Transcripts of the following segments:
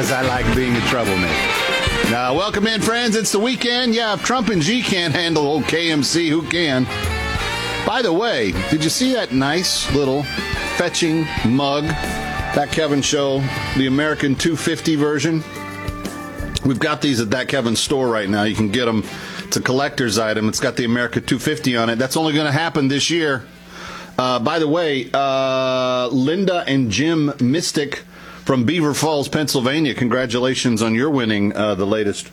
because I like being a troublemaker. Now, welcome in, friends. It's the weekend. Yeah, if Trump and G can't handle old KMC, who can? By the way, did you see that nice little fetching mug? That Kevin Show, the American 250 version. We've got these at That Kevin store right now. You can get them. It's a collector's item. It's got the America 250 on it. That's only going to happen this year. By the way, Linda and Jim Mystic from Beaver Falls, Pennsylvania, congratulations on your winning the latest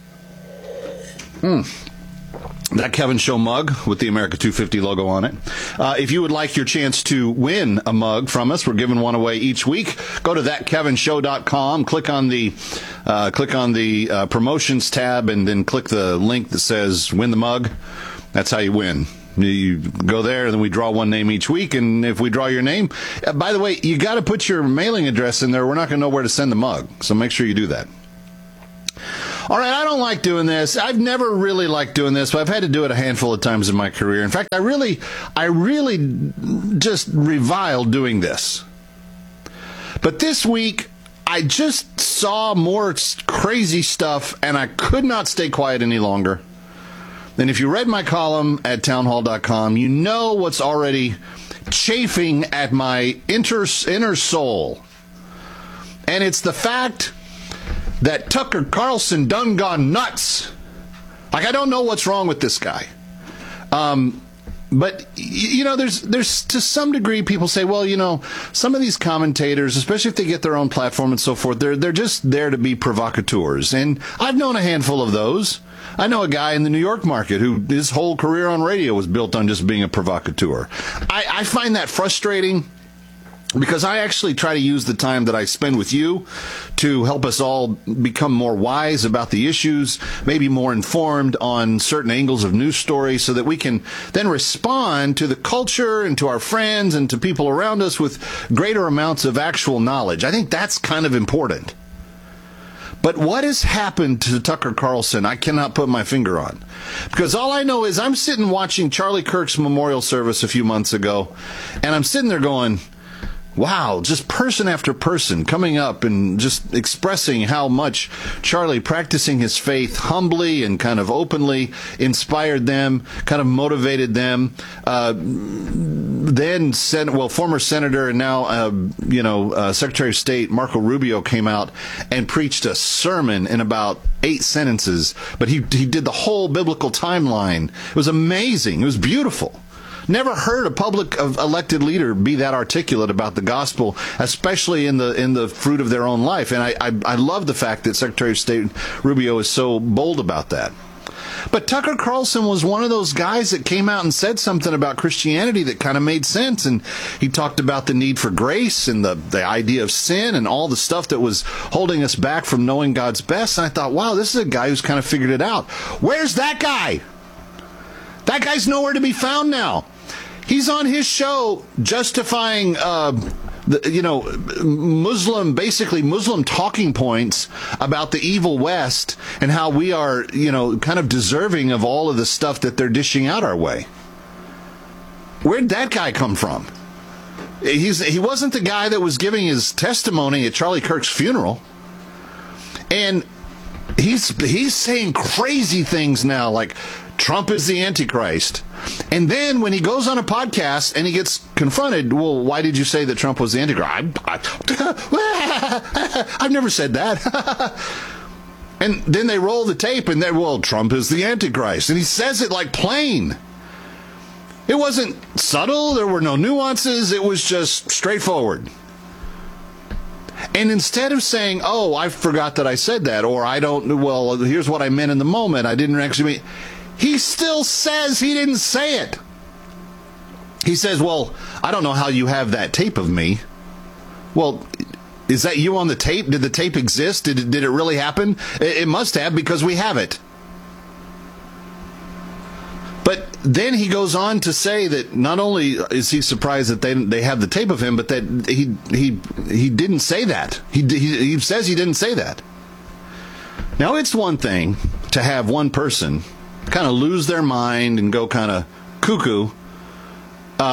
That Kevin Show mug with the America 250 logo on it. If you would like your chance to win a mug from us, we're giving one away each week. Go to thatkevinshow.com, click on the promotions tab, and then click the link that says win the mug. That's how you win. You go there, and then we draw one name each week, and if we draw your name, by the way, you got to put your mailing address in there. We're not going to know where to send the mug, so make sure you do that. All right, I don't like doing this. I've never really liked doing this, but I've had to do it a handful of times in my career. In fact, I really just revile doing this. But this week, I just saw more crazy stuff, and I could not stay quiet any longer. And if you read my column at townhall.com, you know what's already chafing at my inner soul. And it's the fact that Tucker Carlson done gone nuts. Like, I don't know what's wrong with this guy. But, you know, there's to some degree people say, well, you know, some of these commentators, especially if they get their own platform and so forth, they're just there to be provocateurs. And I've known a handful of those. I know a guy in the New York market who his whole career on radio was built on just being a provocateur. I find that frustrating because I actually try to use the time that I spend with you to help us all become more wise about the issues, maybe more informed on certain angles of news stories so that we can then respond to the culture and to our friends and to people around us with greater amounts of actual knowledge. I think that's kind of important. But what has happened to Tucker Carlson, I cannot put my finger on. Because all I know is I'm sitting watching Charlie Kirk's memorial service a few months ago, and I'm sitting there going, wow, just person after person coming up and just expressing how much Charlie, practicing his faith humbly and kind of openly, inspired them, kind of motivated them. Then, former Senator and now, Secretary of State Marco Rubio came out and preached a sermon in about 8 sentences. But he did the whole biblical timeline. It was amazing. It was beautiful. Never heard a public elected leader be that articulate about the gospel, especially in the fruit of their own life. And I love the fact that Secretary of State Rubio is so bold about that. But Tucker Carlson was one of those guys that came out and said something about Christianity that kind of made sense. And he talked about the need for grace and the idea of sin and all the stuff that was holding us back from knowing God's best. And I thought, wow, this is a guy who's kind of figured it out. Where's that guy? That guy's nowhere to be found now. He's on his show justifying, Muslim talking points about the evil West and how we are, kind of deserving of all of the stuff that they're dishing out our way. Where'd that guy come from? He wasn't the guy that was giving his testimony at Charlie Kirk's funeral. And he's saying crazy things now, like Trump is the Antichrist. And then when he goes on a podcast and he gets confronted, well, why did you say that Trump was the Antichrist? I've never said that. And then they roll the tape and Trump is the Antichrist. And he says it like plain. It wasn't subtle. There were no nuances. It was just straightforward. And instead of saying, oh, I forgot that I said that, or here's what I meant in the moment, I didn't actually mean, he still says he didn't say it. He says, well, I don't know how you have that tape of me. Well, is that you on the tape? Did the tape exist? Did it really happen? It must have, because we have it. But then he goes on to say that not only is he surprised that they have the tape of him, but that he didn't say that. He says he didn't say that. Now, it's one thing to have one person kind of lose their mind and go kind of cuckoo.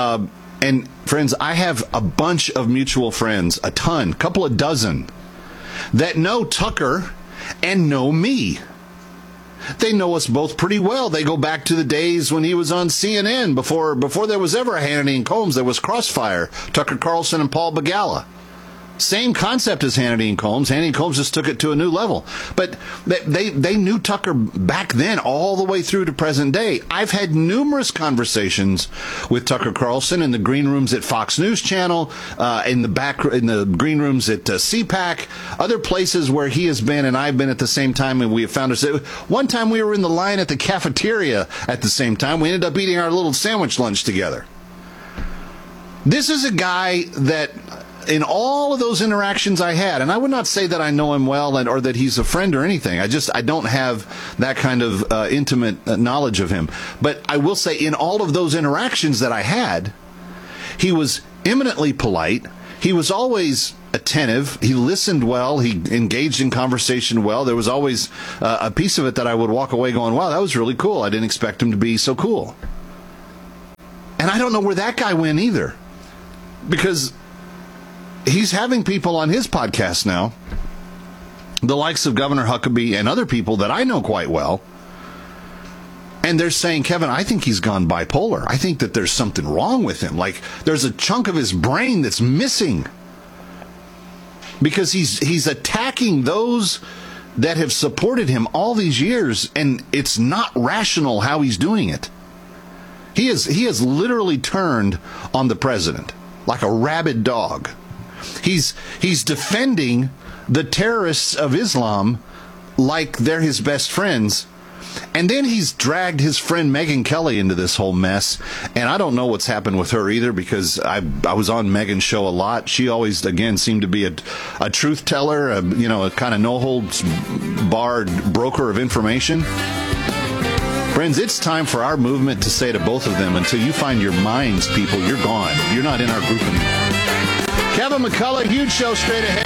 And friends, I have a bunch of mutual friends, a couple of dozen, that know Tucker and know me. They know us both pretty well. They go back to the days when he was on CNN. Before there was ever a Hannity and Combs, there was Crossfire, Tucker Carlson and Paul Begala. Same concept as Hannity and Combs. Hannity and Combs just took it to a new level. But they knew Tucker back then all the way through to present day. I've had numerous conversations with Tucker Carlson in the green rooms at Fox News Channel, in the green rooms at CPAC, other places where he has been and I've been at the same time, and we have found ourselves. One time we were in the line at the cafeteria at the same time. We ended up eating our little sandwich lunch together. This is a guy that, in all of those interactions I had, and I would not say that I know him well or that he's a friend or anything. I don't have that kind of intimate knowledge of him. But I will say, in all of those interactions that I had, he was eminently polite. He was always attentive. He listened well. He engaged in conversation well. There was always a piece of it that I would walk away going, wow, that was really cool. I didn't expect him to be so cool. And I don't know where that guy went either, because he's having people on his podcast now, the likes of Governor Huckabee and other people that I know quite well, and they're saying, Kevin, I think he's gone bipolar. I think that there's something wrong with him. Like, there's a chunk of his brain that's missing, because he's attacking those that have supported him all these years, and it's not rational how he's doing it. He has literally turned on the president like a rabid dog. He's defending the terrorists of Islam like they're his best friends. And then he's dragged his friend Megyn Kelly into this whole mess. And I don't know what's happened with her either, because I was on Megyn's show a lot. She always, again, seemed to be a truth teller, a kind of no-holds-barred broker of information. Friends, it's time for our movement to say to both of them, until you find your minds, people, you're gone. You're not in our group anymore. Kevin McCullough, huge show straight ahead.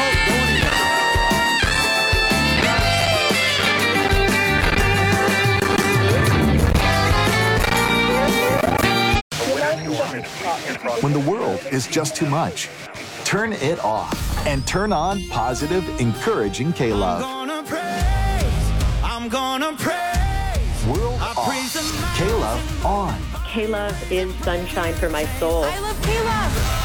When the world is just too much, turn it off and turn on positive, encouraging K-Love. I'm gonna praise. World off. K-Love on. K-Love is sunshine for my soul. I love K-Love.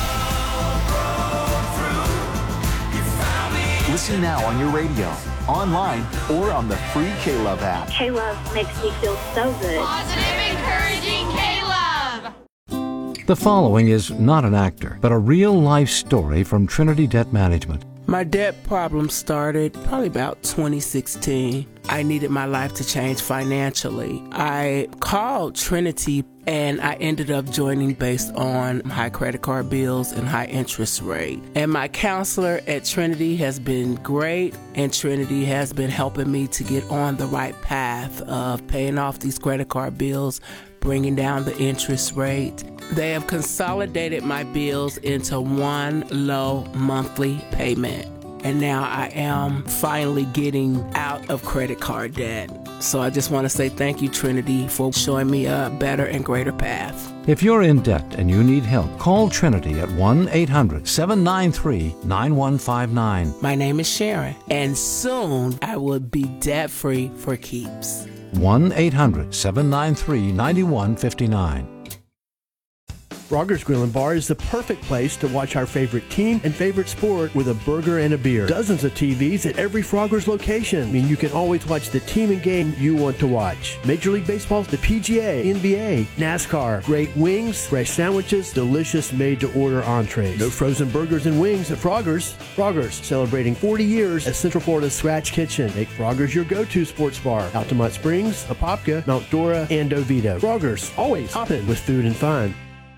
Listen now on your radio, online, or on the free K-Love app. K-Love makes me feel so good. Positive, encouraging K-Love. The following is not an actor, but a real-life story from Trinity Debt Management. My debt problem started probably about 2016. I needed my life to change financially. I called Trinity and I ended up joining based on high credit card bills and high interest rate. And my counselor at Trinity has been great, and Trinity has been helping me to get on the right path of paying off these credit card bills, bringing down the interest rate. They have consolidated my bills into one low monthly payment. And now I am finally getting out of credit card debt. So I just want to say thank you, Trinity, for showing me a better and greater path. If you're in debt and you need help, call Trinity at 1-800-793-9159. My name is Sharon, and soon I will be debt-free for keeps. 1-800-793-9159. Frogger's Grill and Bar is the perfect place to watch our favorite team and favorite sport with a burger and a beer. Dozens of TVs at every Frogger's location. I mean, you can always watch the team and game you want to watch. Major League Baseball, the PGA, NBA, NASCAR, great wings, fresh sandwiches, delicious made-to-order entrees. No frozen burgers and wings at Frogger's. Frogger's, celebrating 40 years as Central Florida's Scratch Kitchen. Make Frogger's your go-to sports bar. Altamont Springs, Apopka, Mount Dora, and Oviedo. Frogger's, always hopping with food and fun.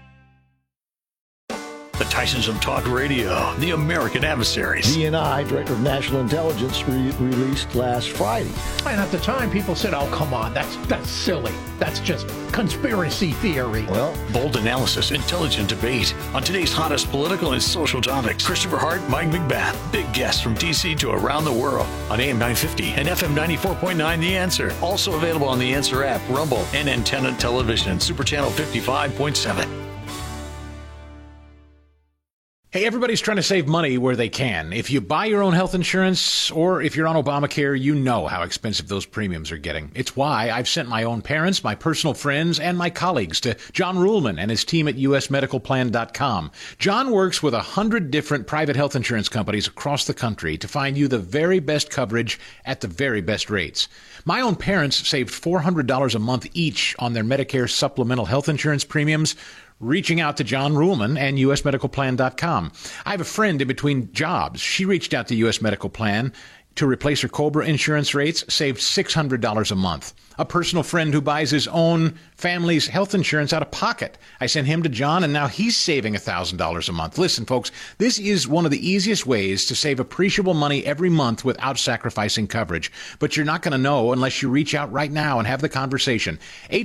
The Tysons of Talk Radio, the American Adversaries. DNI, Director of National Intelligence, released last Friday. And at the time, people said, oh, come on, that's silly. That's just conspiracy theory. Well, bold analysis, intelligent debate on today's hottest political and social topics. Christopher Hart, Mike McBath, big guests from D.C. to around the world on AM 950 and FM 94.9 The Answer. Also available on The Answer app, Rumble, and Antenna Television, Super Channel 55.7. Hey, everybody's trying to save money where they can. If you buy your own health insurance or if you're on Obamacare, you know how expensive those premiums are getting. It's why I've sent my own parents, my personal friends, and my colleagues to John Ruhlman and his team at usmedicalplan.com. John works with 100 different private health insurance companies across the country to find you the very best coverage at the very best rates. My own parents saved $400 a month each on their Medicare supplemental health insurance premiums, reaching out to John Ruhlman and usmedicalplan.com. I have a friend in between jobs. She reached out to US Medical Plan to replace her COBRA insurance rates, saved $600 a month. A personal friend who buys his own family's health insurance out of pocket. I sent him to John, and now he's saving $1,000 a month. Listen, folks, this is one of the easiest ways to save appreciable money every month without sacrificing coverage. But you're not going to know unless you reach out right now and have the conversation.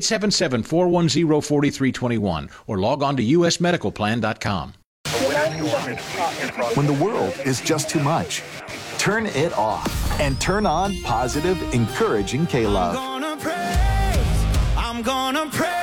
877-410-4321 or log on to usmedicalplan.com. When the world is just too much, turn it off and turn on positive, encouraging K-Love. I'm gonna pray.